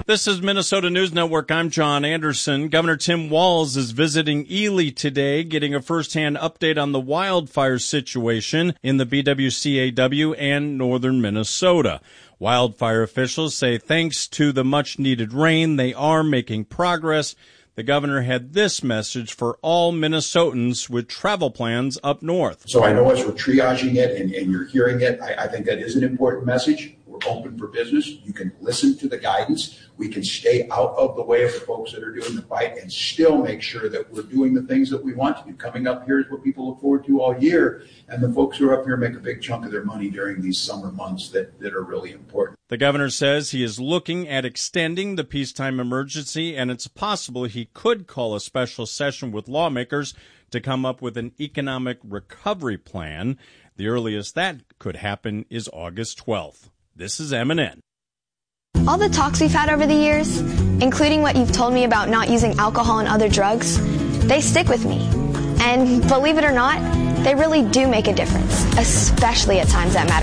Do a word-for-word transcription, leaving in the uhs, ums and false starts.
This is Minnesota News Network. I'm John Anderson. Governor Tim Walz is visiting Ely today, getting a firsthand update on the wildfire situation in the B W C A W and northern Minnesota. Wildfire officials say thanks to the much-needed rain, they are making progress. The governor had this message for all Minnesotans with travel plans up north. So I know as we're triaging it and, and you're hearing it, I, I think that is an important message. We're open for business. You can listen to the guidance. We can stay out of the way of the folks that are doing the fight and still make sure that we're doing the things that we want to do. Coming up here is what people look forward to all year. And the folks who are up here make a big chunk of their money during these summer months that, that are really important. The governor says he is looking at extending the peacetime emergency, and it's possible he could call a special session with lawmakers to come up with an economic recovery plan. The earliest that could happen is August twelfth. This is M and N. All the talks we've had over the years, including what you've told me about not using alcohol and other drugs, they stick with me. And believe it or not, they really do make a difference, especially at times that matter.